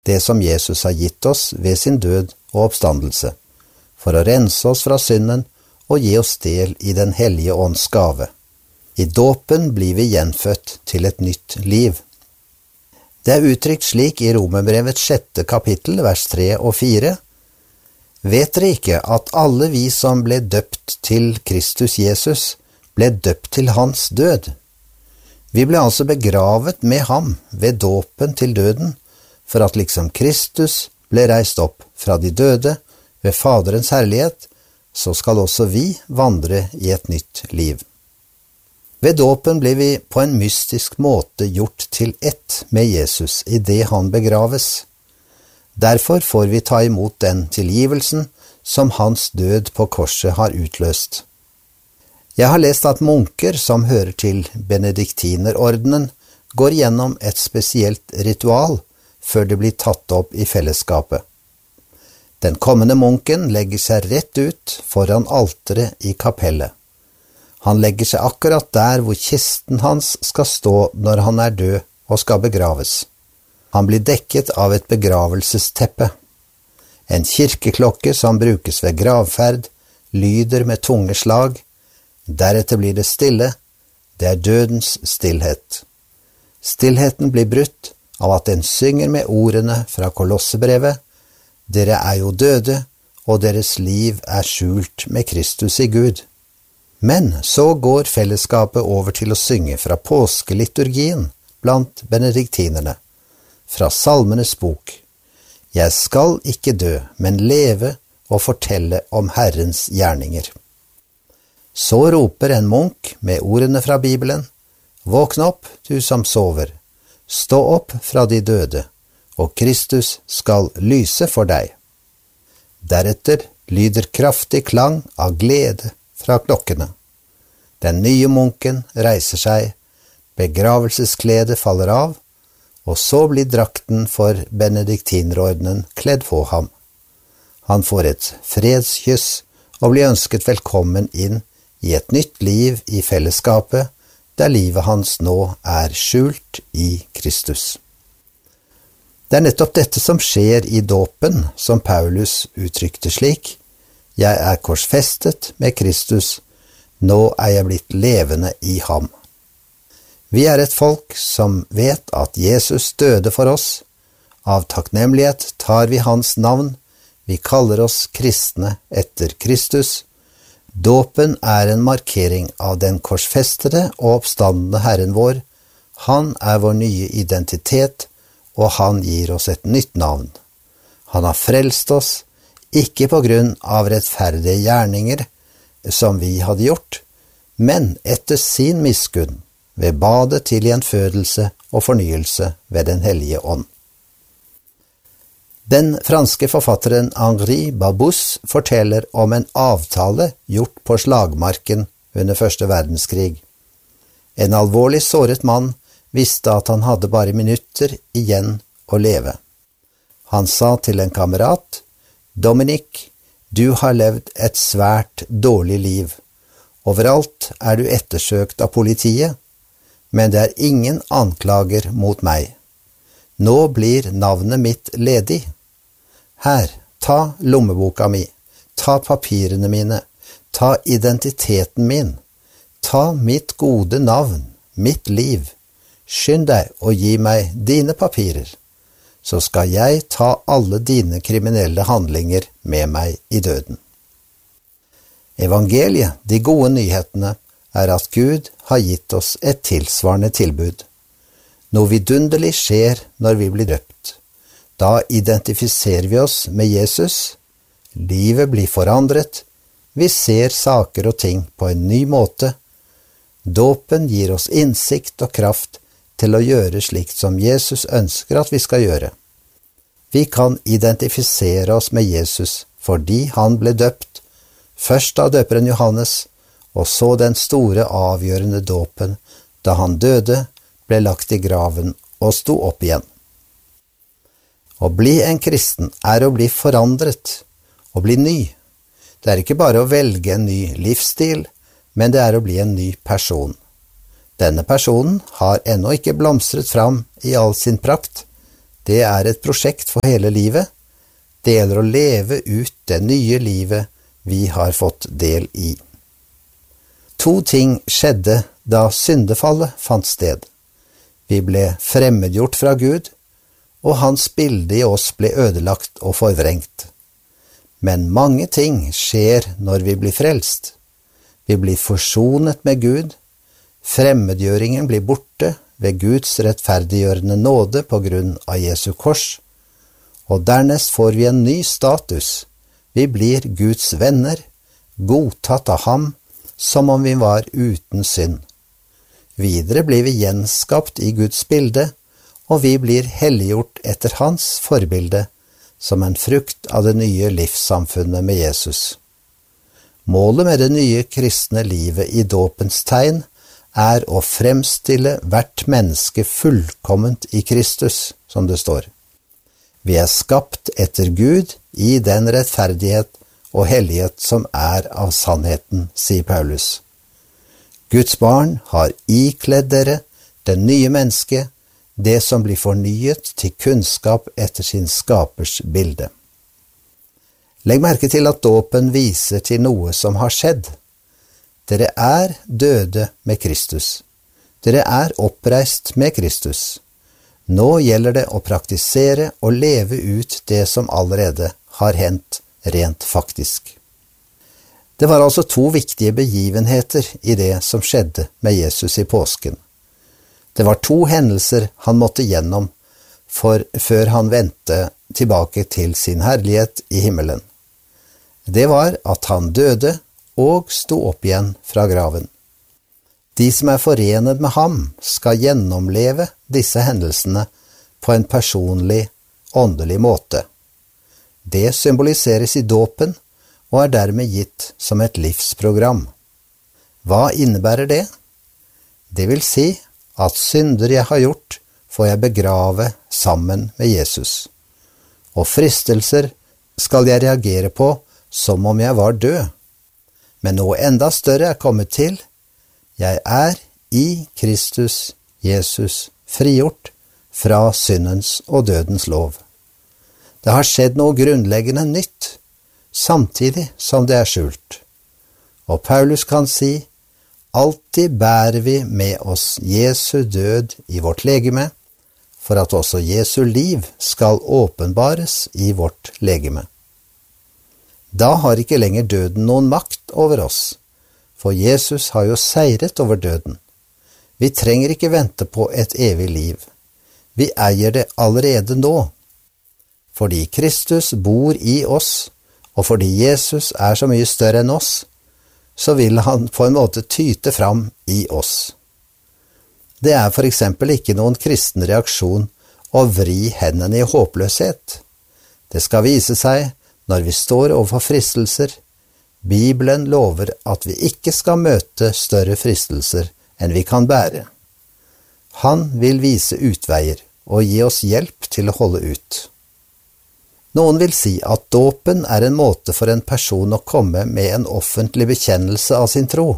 det som Jesus har gitt oss ved sin død og oppstandelse, for å rense oss fra synden og gi oss del i den hellige ånds gave. I dåpen blir vi gjenfødt til et nytt liv. Det er uttrykt slik i Romerbrevets 6. kapittel, vers 3 og 4. Vet dere ikke at alle vi som ble døpt til Kristus Jesus, ble døpt til hans død? Vi ble altså begravet med ham ved dåpen til døden, for at liksom Kristus ble reist opp fra de døde ved Faderens herlighet, så skal også vi vandre i et nytt liv. Ved dåpen blir vi på en mystisk måte gjort til ett med Jesus i det han begraves. Derfor får vi ta imot den tilgivelsen som hans død på korset har utløst. Jeg har lest at munker som hører til benediktinerordenen går gjennom et spesielt ritual før det blir tatt opp i fellesskapet. Den kommende munken legger seg rett ut foran alteret i kapellet. Han legger seg akkurat der hvor kisten hans skal stå når han er død og skal begraves. Han blir dekket av et begravelsesteppe. En kirkeklokke som brukes ved gravferd lyder med tunge slag. Deretter blir det stille. Det er dødens stillhet. Stillheten blir brutt av at en synger med ordene fra Kolossebrevet: Dere er jo døde, og deres liv er skjult med Kristus i Gud. Men så går fellesskapet over til å synge fra påskeliturgien blant benediktinerne, fra Salmenes bok. Jeg skal ikke dø, men leve og fortelle om Herrens gjerninger. Så roper en munk med ordene fra Bibelen: Våkn opp, du som sover. Stå opp fra de døde, og Kristus skal lyse for deg. Deretter lyder kraftig klang av glede fra klokkene. Den nye munken reiser seg, begravelseskledet faller av, og så blir drakten for benediktinerordenen kledd på ham. Han får et fredskyss og blir ønsket velkommen inn i et nytt liv i fellesskapet, der livet hans nå er skjult i Kristus. Det er nettopp dette som skjer i dåpen, som Paulus uttrykte slik: Jeg er korsfestet med Kristus, nå er jeg blitt levende i ham. Vi er et folk som vet at Jesus døde for oss. Av takknemlighet tar vi hans navn. Vi kaller oss kristne etter Kristus. Dåpen er en markering av den korsfestede og oppstandende Herren vår. Han er vår nye identitet, og han gir oss et nytt navn. Han har frelst oss, ikke på grunn av rettferdige gjerninger som vi hadde gjort, men etter sin miskunn, ved badet til gjenfødelse og fornyelse ved den hellige ånd. Den franske forfatteren Henri Babus forteller om en avtale gjort på slagmarken under første verdenskrig. En alvorlig såret mann visste at han hadde bare minutter igjen å leve. Han sa til en kamerat: Dominic, du har levd et svært dårlig liv. Overalt er du ettersøkt av politiet, men det er ingen anklager mot meg. Nå blir navnet mitt ledig. Her, ta lommeboka mi, ta papirene mine, ta identiteten min, ta mitt gode navn, mitt liv. Skynd deg og gi meg dine papirer, så skal jeg ta alle dine kriminelle handlinger med meg i døden. Evangeliet, de gode nyhetene, er at Gud har gitt oss et tilsvarende tilbud. Noe vidunderlig skjer når vi blir døpt. Da identifiserer vi oss med Jesus. Livet blir forandret. Vi ser saker og ting på en ny måte. Dåpen gir oss innsikt og kraft til å gjøre slikt som Jesus ønsker at vi skal gjøre. Vi kan identifisere oss med Jesus fordi han ble døpt, først av døperen Johannes, og så den store avgjørende dåpen, da han døde, ble lagt i graven og sto opp igjen. Å bli en kristen er å bli forandret, å bli ny. Det er ikke bare å velge en ny livsstil, men det er å bli en ny person. Denne personen har ennå ikke blomstret fram i all sin prakt. det er et prosjekt for hele livet. Det gjelder å leve ut det nye livet vi har fått del i. 2 ting skjedde da syndefallet fant sted. Vi ble fremmedgjort fra Gud, og hans bilde i oss ble ødelagt og forvrengt. Men mange ting skjer når vi blir frelst. Vi blir forsonet med Gud, fremmedgjøringen blir borte ved Guds rettferdiggjørende nåde på grunn av Jesu kors, og dernest får vi en ny status. Vi blir Guds venner, godtatt av ham, som om vi var uten synd. Videre blir vi gjenskapt i Guds bilde, og vi blir helliggjort etter hans forbilde, som en frukt av det nye livssamfunnet med Jesus. Målet med det nye kristne livet i dåpens tegn er å fremstille hvert menneske fullkomment i Kristus, som det står. Vi er skapt etter Gud i den rettferdighet og hellighet som er av sannheten, sier Paulus. Guds barn har ikledd dere, det nye mennesket, det som blir fornyet til kunnskap etter sin skapers bilde. Legg merke til at dåpen viser til noe som har skjedd. Dere er døde med Kristus. Dere er oppreist med Kristus. Nå gjelder det å praktisere og leve ut det som allerede har hendt rent faktisk. Det var altså 2 viktige begivenheter i det som skjedde med Jesus i påsken. Det var 2 hendelser han måtte gjennom før han vendte tilbake til sin herlighet i himmelen. Det var at han døde og sto opp igjen fra graven. De som er forenet med ham skal gjennomleve disse hendelsene på en personlig, åndelig måte. Det symboliseres i dåpen og er dermed gitt som et livsprogram. Hva innebærer det? Det vil si at synder jeg har gjort, får jeg begrave sammen med Jesus. Og fristelser skal jeg reagere på som om jeg var død. Men noe enda større er kommet til. Jeg er i Kristus Jesus frigjort fra syndens og dødens lov. Det har skjedd noe grunnleggende nytt, samtidig som det er skjult. Og Paulus kan si, alltid bærer vi med oss Jesu død i vårt legeme, for at også Jesu liv skal åpenbares i vårt legeme. Da har ikke lenger døden noen makt over oss, for Jesus har jo seiret over døden. Vi trenger ikke vente på et evig liv. Vi eier det allerede nå. Fordi Kristus bor i oss, og fordi Jesus er så mye større enn oss, så vil han på en måte tyte fram i oss. Det er for eksempel ikke noen kristen reaksjon å vri hendene i håpløshet. Det skal vise seg når vi står overfor fristelser. Bibelen lover at vi ikke skal møte større fristelser enn vi kan bære. Han vil vise utveier og gi oss hjelp til å holde ut. Noen vil si at dåpen er en måte for en person å komme med en offentlig bekjennelse av sin tro.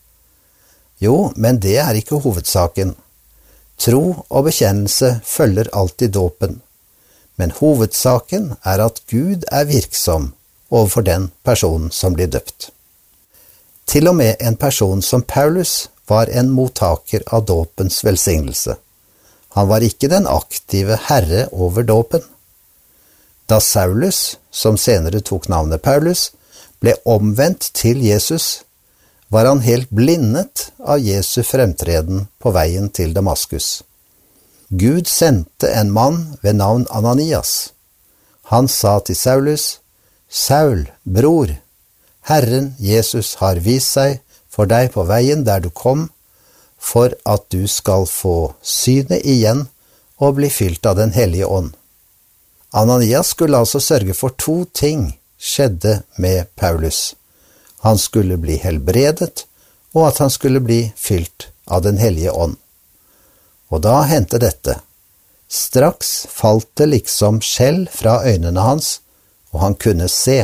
Jo, men det er ikke hovedsaken. Tro og bekjennelse følger alltid dåpen. Men hovedsaken er at Gud er virksom overfor den personen som blir døpt. Til og med en person som Paulus var en mottaker av dåpens velsignelse. Han var ikke den aktive herre over dåpen. Da Saulus, som senere tok navnet Paulus, ble omvendt til Jesus, var han helt blindet av Jesu fremtreden på veien til Damaskus. Gud sendte en mann ved navn Ananias. Han sa til Saulus, «Saul, bror, Herren Jesus har vist seg for deg på veien der du kom, for at du skal få synet igjen og bli fylt av den hellige ånd.» Ananias skulle altså sørge for 2 ting skjedde med Paulus. Han skulle bli helbredet, og at han skulle bli fylt av den hellige ånd. Og da hendte dette. Straks falt det liksom skjell fra øynene hans, og han kunne se.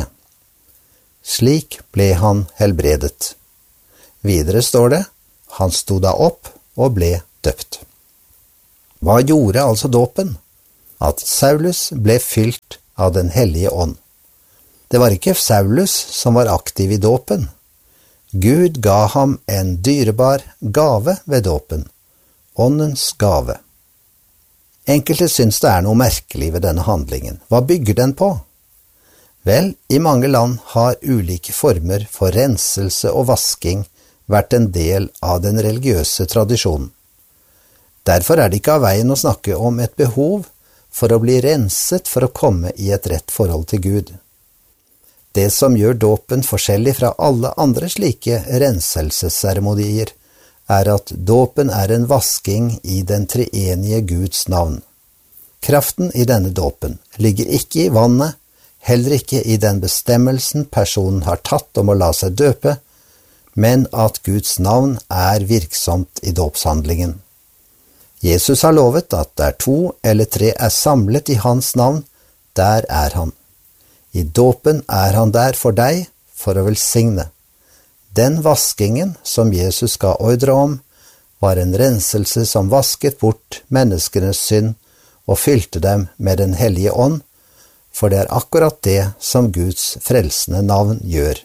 Slik ble han helbredet. Videre står det, han sto da opp og ble døpt. Hva gjorde altså dåpen? at Saulus ble fylt av den hellige ånd. Det var ikke Saulus som var aktiv i dåpen. Gud ga ham en dyrebar gave ved dåpen, åndens gave. Enkelte syns det er noe merkelig ved denne handlingen. Hva bygger den på? Vel, i mange land har ulike former for renselse og vasking vært en del av den religiøse tradisjonen. Derfor er det ikke av veien å snakke om et behov for å bli renset for å komme i et rett forhold til Gud. Det som gjør dåpen forskjellig fra alle andre slike renselsesseremonier, er at dåpen er en vasking i den treenige Guds navn. Kraften i denne dåpen ligger ikke i vannet, heller ikke i den bestemmelsen personen har tatt om å la seg døpe, men at Guds navn er virksomt i dåpshandlingen. Jesus har lovet at der 2 eller 3 er samlet i hans navn, der er han. I dåpen er han der for deg, for å velsigne. Den vaskingen som Jesus ga ordre om, var en renselse som vasket bort menneskenes synd og fylte dem med den hellige ånd, for det er akkurat det som Guds frelsende navn gjør.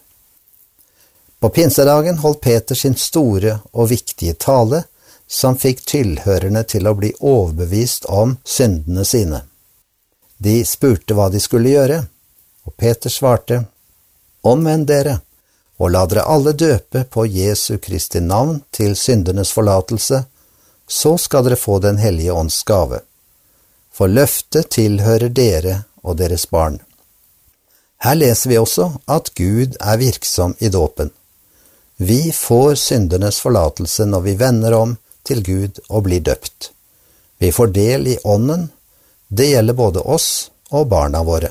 På pinsedagen holdt Peter sin store og viktige tale, som fikk tilhørerne til å bli overbevist om syndene sine. De spurte hva de skulle gjøre, og Peter svarte, «Omvend dere, og la dere alle døpe på Jesu Kristi navn til syndenes forlatelse, så skal dere få den hellige ånds gave. For løftet tilhører dere og deres barn.» Her leser vi også at Gud er virksom i dåpen. Vi får syndenes forlatelse når vi vender om til Gud og blir døpt. Vi får del i ånden, det gjelder både oss og barna våre.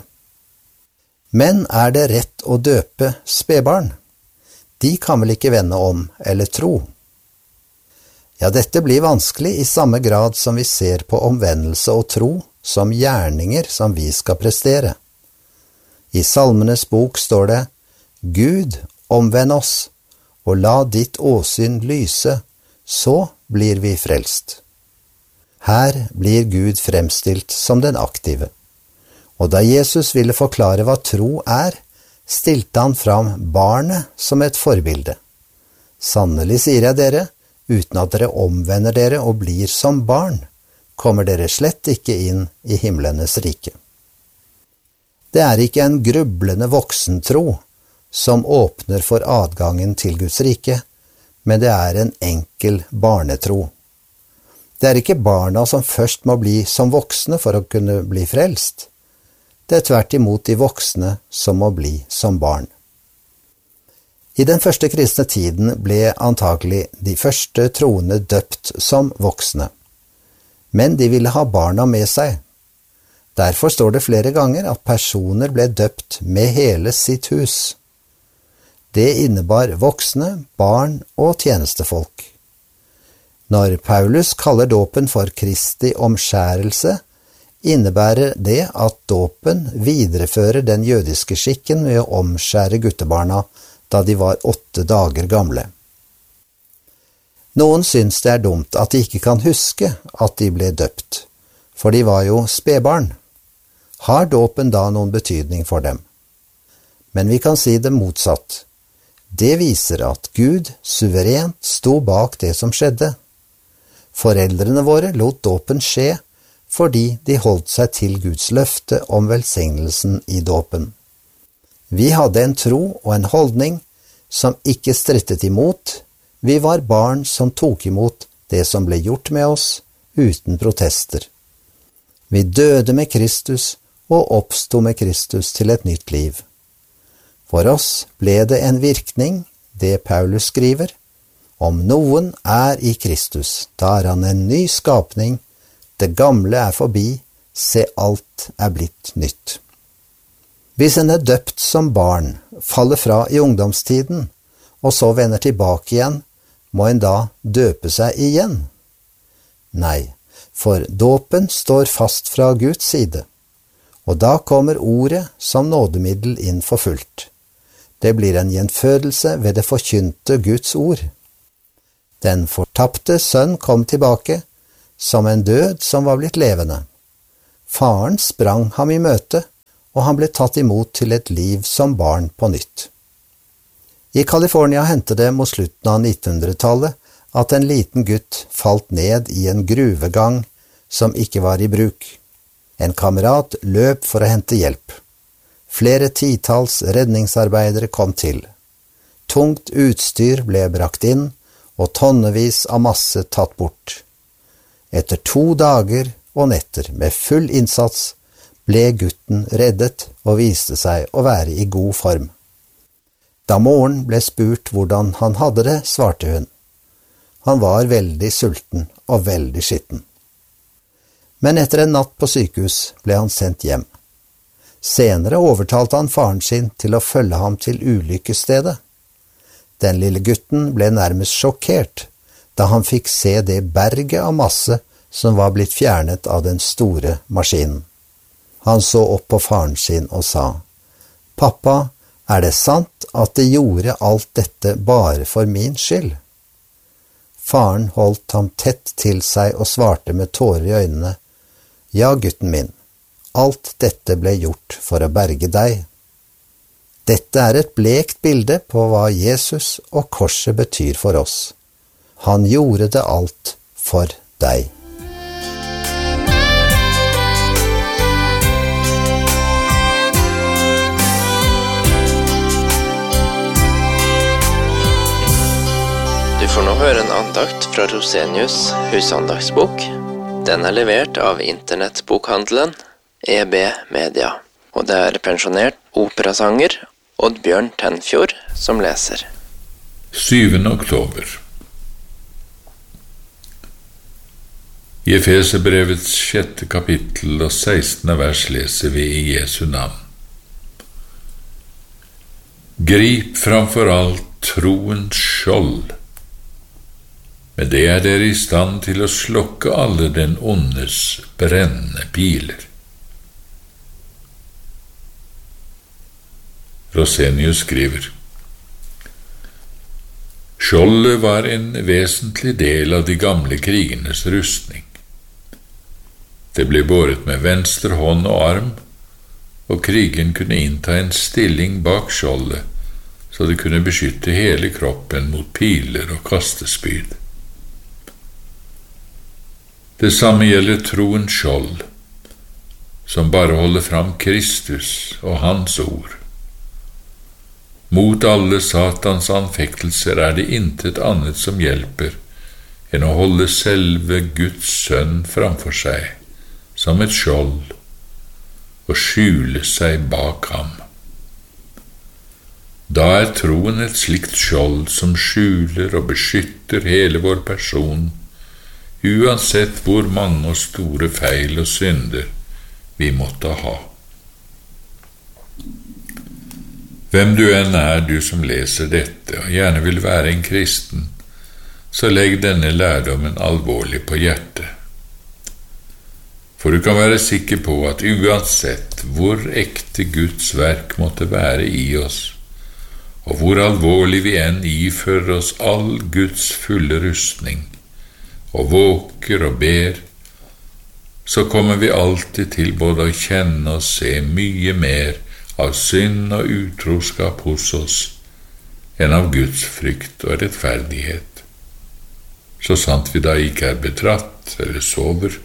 Men er det rett å døpe spedbarn? De kan vel ikke vende om eller tro? Ja, dette blir vanskelig i samme grad som vi ser på omvendelse og tro som gjerninger som vi skal prestere. I Salmenes bok står det, «Gud, omvend oss, og la ditt åsyn lyse, så blir vi frelst.» Her blir Gud fremstilt som den aktive. Og da Jesus ville forklare hva tro er, stilte han fram barnet som et forbilde. «Sannelig sier jeg dere, uten at dere omvender dere og blir som barn, kommer dere slett ikke inn i himlenes rike.» Det er ikke en grublende voksentro som åpner for adgangen til Guds rike, men det er en enkel barnetro. Det er ikke barna som først må bli som voksne for å kunne bli frelst. Det er tvert imot de voksne som må bli som barn. I den første kristne tiden ble antagelig de første troende døpt som voksne, men de ville ha barna med seg. Derfor står det flere ganger at personer ble døpt med hele sitt hus. Det innebar voksne, barn og tjenestefolk. Når Paulus kaller dåpen for Kristi omskjærelse, innebærer det at dåpen viderefører den jødiske skikken med å omskjære guttebarna da de var 8 dager gamle. Noen syns det er dumt at de ikke kan huske at de ble døpt, for de var jo spedbarn. Har dåpen da noen betydning for dem? Men vi kan si det motsatt. Det viser at Gud suverent sto bak det som skjedde. Foreldrene våre lot dåpen skje fordi de holdt seg til Guds løfte om velsignelsen i dåpen. Vi hadde en tro og en holdning som ikke strittet imot. Vi var barn som tok imot det som ble gjort med oss, uten protester. Vi døde med Kristus og oppsto med Kristus til et nytt liv. For oss ble det en virkning, det Paulus skriver. Om noen er i Kristus, da er han en ny skapning. Det gamle er forbi, se alt er blitt nytt. Hvis en er døpt som barn, faller fra i ungdomstiden, og så vender tilbake igjen, må en da døpe seg igjen? Nei, for dåpen står fast fra Guds side, og da kommer ordet som nådemiddel inn for fullt. Det blir en gjenfødelse ved det forkynte Guds ord. Den fortapte sønn kom tilbake, som en død som var blitt levende. Faren sprang ham i møte, og han ble tatt imot til et liv som barn på nytt. I California hendte det mot slutten av 1900-tallet at en liten gutt falt ned i en gruvegang som ikke var i bruk. En kamerat løp for å hente hjelp. Flere titalls redningsarbeidere kom til. Tungt utstyr ble brakt inn, og tonnevis av masse tatt bort. Etter 2 dager og netter med full innsats ble gutten reddet og viste seg å være i god form. Da moren ble spurt hvordan han hadde det, svarte hun. Han var veldig sulten og veldig skitten. Men etter en natt på sykehus ble han sendt hjem. Senere overtalte han faren sin til å følge ham til ulykkesstedet. Den lille gutten ble nærmest sjokkert da han fikk se det berget av masse som var blitt fjernet av den store maskinen. Han så opp på faren sin og sa, «Pappa, er det sant at det gjorde alt dette bare for min skyld?» Faren holdt ham tett til seg og svarte med tårer i øynene, «Ja, gutten min, alt dette ble gjort for å berge deg.» Dette er et blekt bilde på hva Jesus og korset betyr for oss. Han gjorde det alt for deg. Du får nå høre en andakt fra Rosenius husandagsbok. Den er levert av internettbokhandelen EB Media, og det er pensjonert operasanger Oddbjørn Tenfjord som leser. 7. oktober. I Efeserbrevets 6. kapittel og 16. vers leser vi i Jesu navn. Grip framfor alt troens skjold. Med det er dere i stand til å slokke alle den ondes brennende piler. Rosenius skriver, skjoldet var en vesentlig del av de gamle krigenes rustning. Det ble båret med venstre hånd og arm, og krigen kunne innta en stilling bak skjoldet, så det kunne beskytte hele kroppen mot piler og kastespyd. Det samme gjelder troens skjold, som bare holder fram Kristus og hans ord. Mot alle Satans anfektelser er det intet annet som hjelper enn å holde selve Guds sønn framfor seg som et skjold og skjule seg bak ham. Da er troen et slikt skjold som skjuler og beskytter hele vår person, uansett hvor mange og store feil og synder vi måtte ha. Hvem du enn er, du som leser dette, og gjerne vil være en kristen, så legg denne lærdommen alvorlig på hjertet. For du kan være sikker på at uansett hvor ekte Guds verk måtte være i oss, og hvor alvorlig vi enn ifører oss all Guds fulle rustning, og våker og ber, så kommer vi alltid til både å kjenne og se mye mer av synd og utroskap hos oss enn av Guds frykt og rettferdighet, så sant vi da ikke er betratt eller sover.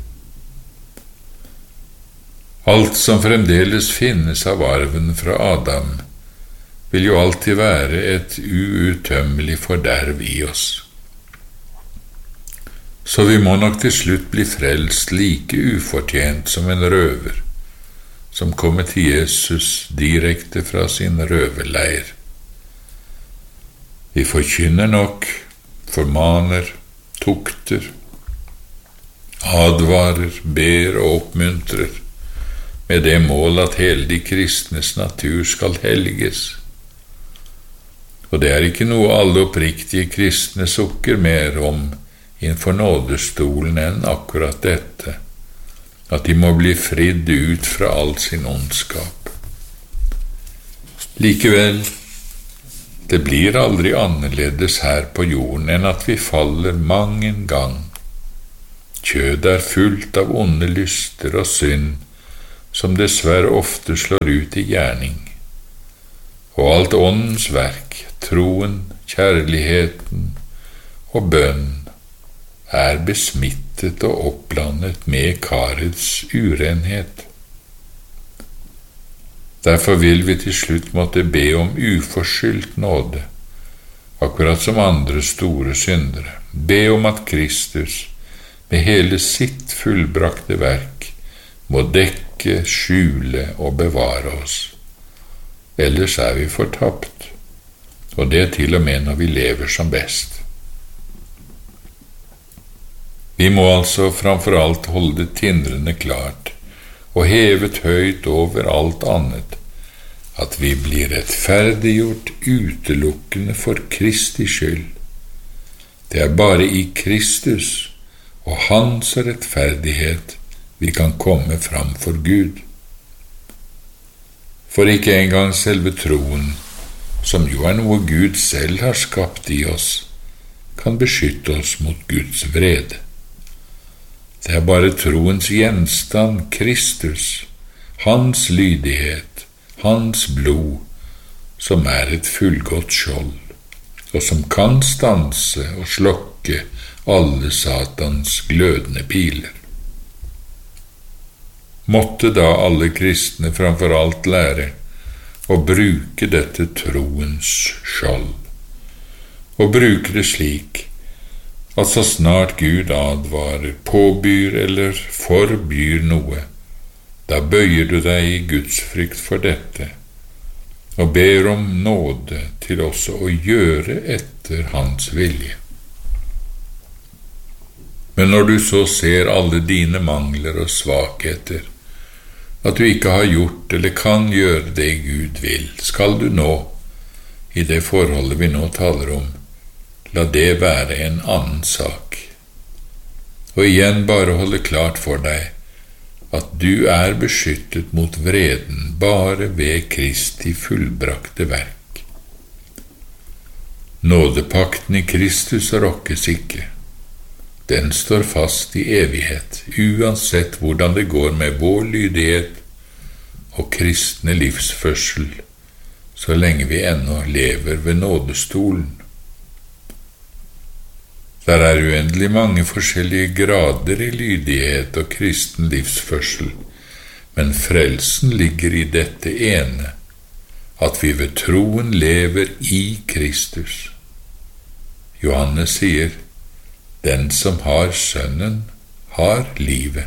Alt som fremdeles finnes av arven fra Adam, vil jo alltid være et uuttømmelig forderv i oss. Så vi må nok til slutt bli frelst like ufortjent som en røver, som kommer til Jesus direkte fra sin røverleir. Vi forkynner nok, formaner, tukter, advarer, ber og oppmuntrer, med det mål at hele de kristnes natur skal helliges. Og det er ikke noe alle oppriktige kristne sukker mer om innenfor nådestolen enn akkurat dette, at de må bli fridd ut fra all sin ondskap. Likevel, det blir aldri annerledes her på jorden enn at vi faller mang en gang. Kjødet er fullt av onde lyster og synd som dessverre ofte slår ut i gjerning. Og alt åndens verk, troen, kjærligheten og bønn er besmittet og oppblandet med karets urenhet. Derfor vil vi til slutt måtte be om uforskyldt nåde, akkurat som andre store syndere. Be om at Kristus med hele sitt fullbrakte verk må dekke, skjule og bevare oss. Ellers er vi fortapt, og det til og med når vi lever som best. Vi må altså framfor alt holde det tindrende klart og hevet høyt over alt annet, at vi blir rettferdiggjort utelukkende for Kristi skyld. Det er bare i Kristus og hans rettferdighet vi kan komme fram for Gud. For ikke engang selve troen, som jo er noe Gud selv har skapt i oss, kan beskytte oss mot Guds vrede. Det er bare troens gjenstand, Kristus, hans lydighet, hans blod, som er et fullgodt skjold, og som kan stanse og slokke alle Satans glødende piler. Måtte da alle kristne framfor alt lære å bruke dette troens skjold, og bruke det slik at så snart Gud advarer, påbyr eller forbyr noe, da bøyer du deg i Guds frykt for dette, og ber om nåde til også å gjøre etter hans vilje. Men når du så ser alle dine mangler og svakheter, at du ikke har gjort eller kan gjøre det Gud vil, skal du nå, i det forholdet vi nå taler om, la det være en annen sak. Og igjen bare holde klart for deg at du er beskyttet mot vreden bare ved Kristi fullbrakte verk. Nådepakten i Kristus rokkes ikke. Den står fast i evighet, uansett hvordan det går med vår lydighet og kristne livsførsel, så lenge vi ennå lever ved nådestolen. Der er uendelig mange forskjellige grader i lydighet og kristen livsførsel, men frelsen ligger i dette ene, at vi ved troen lever i Kristus. Johannes sier, den som har Sønnen, har livet.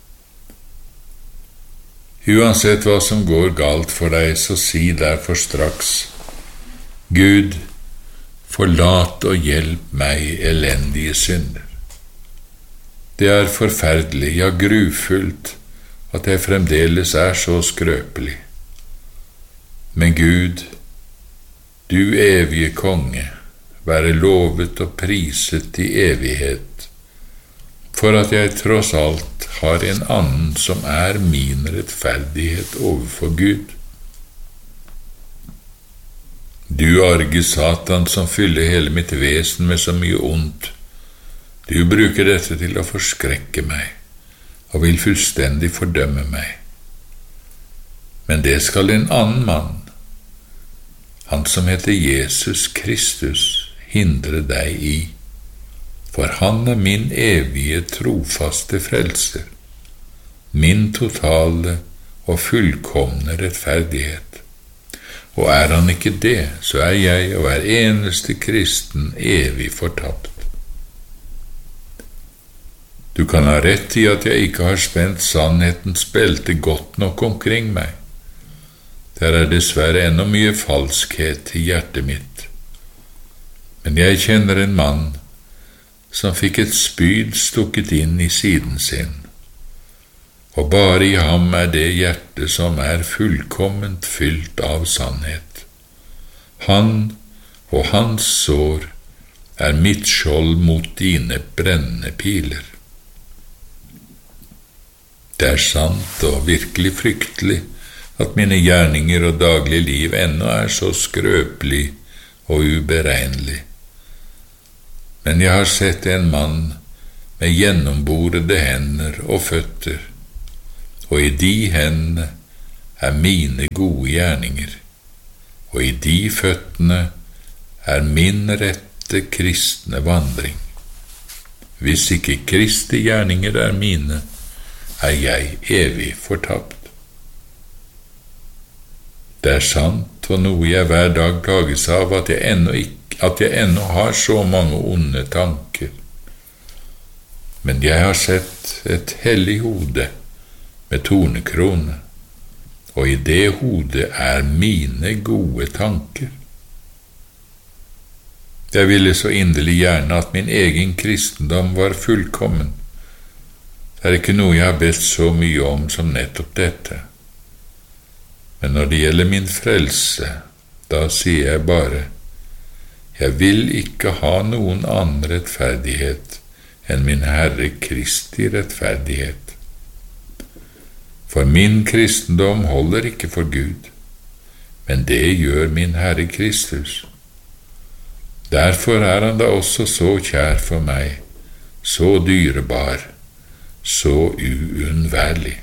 Uansett hva som går galt for deg, så si derfor straks, Gud, forlat og hjelp meg, elendige synder. Det er forferdelig, ja grufullt, at jeg fremdeles er så skrøpelig. Men Gud, du evige konge, være lovet og priset i evighet, for at jeg tross alt har en annen som er min rettferdighet overfor Gud. Du arge Satan som fyller hele mitt vesen med så mye ondt, du bruker dette til å forskrekke meg, og vil fullstendig fordømme meg. Men det skal en annen mann, han som heter Jesus Kristus, hindre deg i, for han er min evige trofaste frelser, min totale og fullkomne rettferdighet. Og er han ikke det, så er jeg og hver eneste kristen evig fortapt. Du kan ha rett i at jeg ikke har spent sannhetens belte godt nok omkring meg. Der er dessverre ennå mye falskhet i hjertet mitt. Men jeg kjenner en mann som fikk et spyd stukket inn i siden sin, og bare i ham er det hjerte som er fullkomment fylt av sannhet. Han og hans sår er mitt skjold mot dine brennende piler. Det er sant og virkelig fryktelig at mine gjerninger og daglige liv ennå er så skrøpelig og uberegnelig. Men jeg har sett en mann med gjennomborede hender og føtter, og i de hendene er mine gode gjerninger, og i de føttene er min rette kristne vandring. Hvis ikke Kristi gjerninger er mine, er jeg evig fortapt. Det er sant, og noe jeg hver dag plages av, at jeg ennå har så mange onde tanker. Men jeg har sett et hellig hode med tornekrone, og i det hodet er mine gode tanker. Jeg ville så inderlig gjerne at min egen kristendom var fullkommen. Det er ikke noe jeg har bedt så mye om som nettopp dette. Men når det gjelder min frelse, da sier jeg bare, jeg vil ikke ha noen annen rettferdighet enn min Herre Kristi rettferdighet. For min kristendom holder ikke for Gud, men det gjør min Herre Kristus. Derfor er han da også så kjær for meg, så dyrebar, så uunnværlig.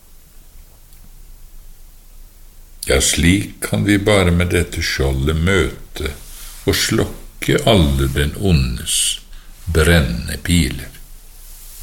Ja, slik kan vi bare med dette skjoldet møte og slokke alle den ondes brennende piler.